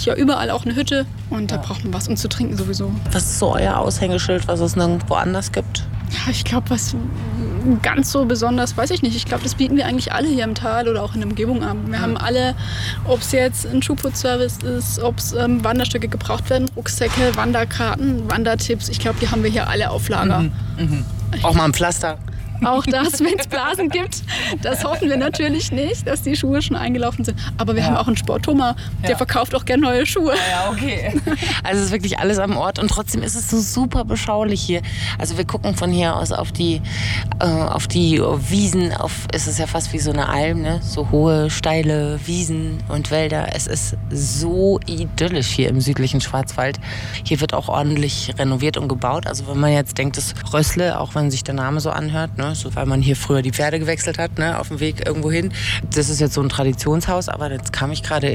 ja überall auch eine Hütte und da braucht man was und zu trinken sowieso. Was ist so euer Aushängeschild, was es nirgendwo anders gibt? Ja, ich glaube, was ganz so besonders, weiß ich nicht. Ich glaube, das bieten wir eigentlich alle hier im Tal oder auch in der Umgebung an. Wir haben alle, ob es jetzt ein Schuhputzservice ist, ob es Wanderstücke gebraucht werden, Rucksäcke, Wanderkarten, Wandertipps. Ich glaube, die haben wir hier alle auf Lager. Auch mal ein Pflaster. Auch das, wenn es Blasen gibt, das hoffen wir natürlich nicht, dass die Schuhe schon eingelaufen sind. Aber wir haben auch einen Sport-Thomas, der verkauft auch gerne neue Schuhe. Ja, okay. Also es ist wirklich alles am Ort und trotzdem ist es so super beschaulich hier. Also wir gucken von hier aus auf die Wiesen, es ist ja fast wie so eine Alm, ne? So hohe, steile Wiesen und Wälder. Es ist so idyllisch hier im südlichen Schwarzwald. Hier wird auch ordentlich renoviert und gebaut. Also wenn man jetzt denkt, das Rössle, auch wenn sich der Name so anhört, ne? So, weil man hier früher die Pferde gewechselt hat, ne? Auf dem Weg irgendwo hin. Das ist jetzt so ein Traditionshaus, aber jetzt kam ich gerade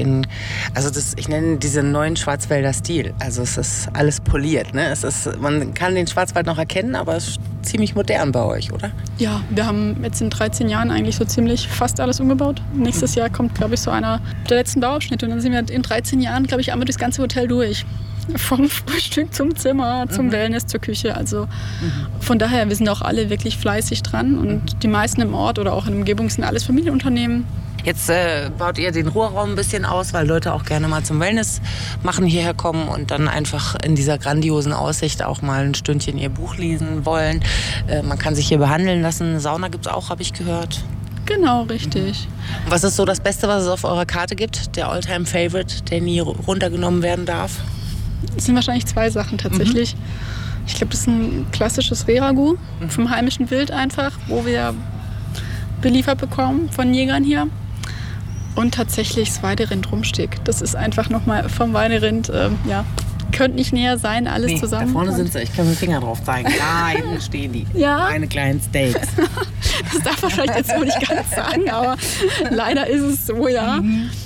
ich nenne diesen neuen Schwarzwälder Stil. Also es ist alles poliert, ne? Man kann den Schwarzwald noch erkennen, aber es ist ziemlich modern bei euch, oder? Ja, wir haben jetzt in 13 Jahren eigentlich so ziemlich fast alles umgebaut. Nächstes Jahr kommt, glaube ich, so einer der letzten Bauabschnitte und dann sind wir in 13 Jahren, glaube ich, einmal durchs ganze Hotel durch. Vom Frühstück zum Zimmer, zum Wellness, zur Küche. Also von daher, wir sind auch alle wirklich fleißig dran und die meisten im Ort oder auch in der Umgebung sind alles Familienunternehmen. Jetzt baut ihr den Ruheraum ein bisschen aus, weil Leute auch gerne mal zum Wellness machen, hierher kommen und dann einfach in dieser grandiosen Aussicht auch mal ein Stündchen ihr Buch lesen wollen. Man kann sich hier behandeln lassen. Sauna gibt's auch, habe ich gehört. Genau, richtig. Was ist so das Beste, was es auf eurer Karte gibt? Der Alltime-Favorite, der nie runtergenommen werden darf? Es sind wahrscheinlich zwei Sachen tatsächlich. Ich glaube, das ist ein klassisches Rehragout vom heimischen Wild einfach, wo wir beliefert bekommen von Jägern hier. Und tatsächlich das Weiderind-Rumsteak. Das ist einfach nochmal vom Weiderind, könnte nicht näher sein, alles zusammen. Da vorne sind sie, ich kann mit dem Finger drauf zeigen. Da hinten stehen die. Ja. Meine kleinen Steaks. Das darf man vielleicht jetzt so nicht ganz sagen, aber leider ist es so, ja.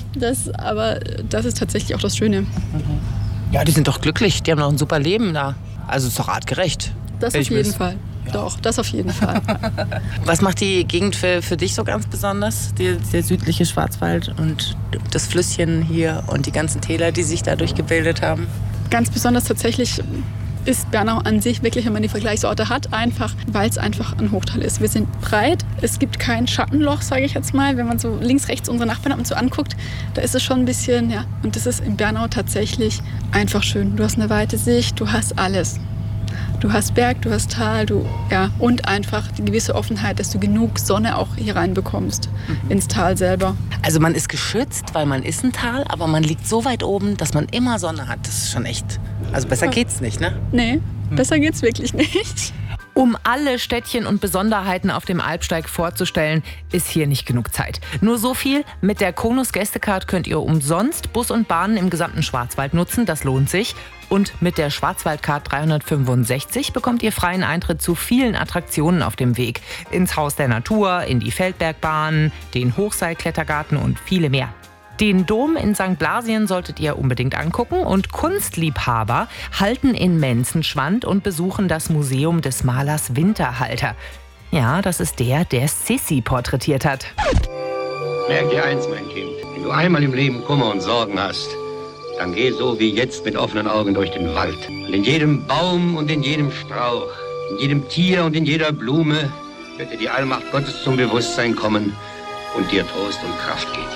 Aber das ist tatsächlich auch das Schöne. Ja, die sind doch glücklich, die haben doch ein super Leben da. Also ist doch artgerecht. Das auf jeden Fall. Ja. Doch, das auf jeden Fall. Was macht die Gegend für dich so ganz besonders? Der südliche Schwarzwald und das Flüsschen hier und die ganzen Täler, die sich dadurch gebildet haben? Ganz besonders tatsächlich ist Bernau an sich wirklich, wenn man die Vergleichsorte hat, einfach, weil es einfach ein Hochtal ist. Wir sind breit, es gibt kein Schattenloch, sage ich jetzt mal. Wenn man so links, rechts unsere Nachbarn ab und zu anguckt, da ist es schon ein bisschen, und das ist in Bernau tatsächlich einfach schön. Du hast eine weite Sicht, du hast alles. Du hast Berg, du hast Tal, und einfach die gewisse Offenheit, dass du genug Sonne auch hier reinbekommst ins Tal selber. Also man ist geschützt, weil man ist ein Tal, aber man liegt so weit oben, dass man immer Sonne hat. Das ist schon echt, also besser geht's nicht, ne? Nee, besser geht's wirklich nicht. Um alle Städtchen und Besonderheiten auf dem Alpsteig vorzustellen, ist hier nicht genug Zeit. Nur so viel, mit der Konus Gästecard könnt ihr umsonst Bus und Bahnen im gesamten Schwarzwald nutzen, das lohnt sich. Und mit der Schwarzwaldcard 365 bekommt ihr freien Eintritt zu vielen Attraktionen auf dem Weg. Ins Haus der Natur, in die Feldbergbahn, den Hochseilklettergarten und viele mehr. Den Dom in St. Blasien solltet ihr unbedingt angucken und Kunstliebhaber halten in Menzenschwand und besuchen das Museum des Malers Winterhalter. Ja, das ist der Sissi porträtiert hat. Merk dir eins, mein Kind. Wenn du einmal im Leben Kummer und Sorgen hast, dann geh so wie jetzt mit offenen Augen durch den Wald. Und in jedem Baum und in jedem Strauch, in jedem Tier und in jeder Blume wird dir die Allmacht Gottes zum Bewusstsein kommen und dir Trost und Kraft geben.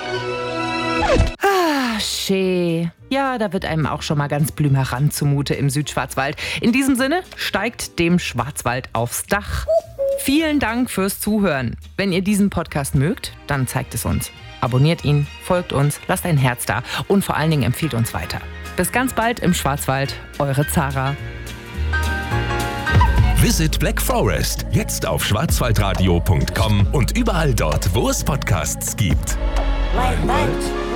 Schee. Ja, da wird einem auch schon mal ganz blümerant zumute im Südschwarzwald. In diesem Sinne, steigt dem Schwarzwald aufs Dach. Vielen Dank fürs Zuhören. Wenn ihr diesen Podcast mögt, dann zeigt es uns. Abonniert ihn, folgt uns, lasst ein Herz da und vor allen Dingen empfiehlt uns weiter. Bis ganz bald im Schwarzwald, eure Zara. Visit Black Forest, jetzt auf schwarzwaldradio.com und überall dort, wo es Podcasts gibt. Wald.